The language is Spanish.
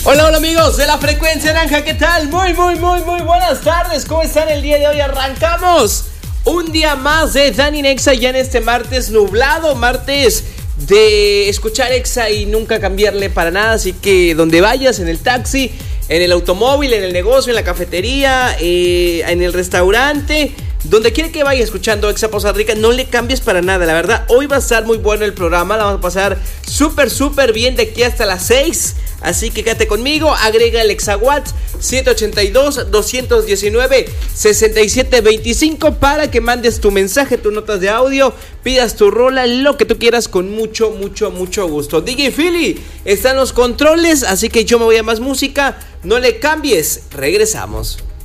Hola, hola amigos de la Frecuencia Naranja, ¿qué tal? Muy buenas tardes, ¿cómo están el día de hoy? Arrancamos un día más de Dani Nexa ya en este martes nublado, martes de escuchar Exa y nunca cambiarle para nada. Así que donde vayas, en el taxi, en el automóvil, en el negocio, en la cafetería, en el restaurante, donde quiera que vayas escuchando Exa Poza Rica, no le cambies para nada. La verdad, hoy va a estar muy bueno el programa, la vamos a pasar súper bien de aquí hasta las 6. Así que quédate conmigo, agrega el ExaWatt 782-219-6725 para que mandes tu mensaje, tus notas de audio, pidas tu rola, lo que tú quieras con mucho gusto. DJ Philly está en los controles, así que yo me voy a más música, no le cambies, regresamos.